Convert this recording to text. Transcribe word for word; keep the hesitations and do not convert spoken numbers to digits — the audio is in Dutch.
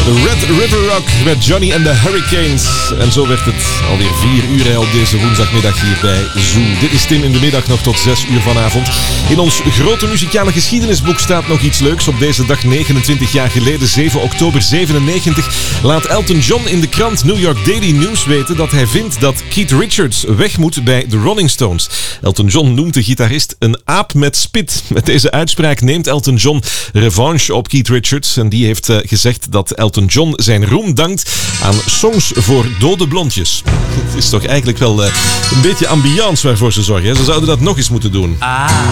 De Red River Rock met Johnny and the Hurricanes. En zo werd het alweer vier uur op deze woensdagmiddag hier bij Zoo. Dit is Tim in de middag nog tot zes uur vanavond. In ons grote muzikale geschiedenisboek staat nog iets leuks. Op deze dag negenentwintig jaar geleden, zeven oktober zevenennegentig, laat Elton John in de krant New York Daily News weten dat hij vindt dat Keith Richards weg moet bij de Rolling Stones. Elton John noemt de gitarist een aap met spit. Met deze uitspraak neemt Elton John revanche op Keith Richards. En die heeft uh, gezegd dat Elton John zijn roem dankt aan songs voor dode blondjes. Het is toch eigenlijk wel uh, een beetje ambiance waarvoor ze zorgen. Hè? Ze zouden dat nog eens moeten doen. Ah.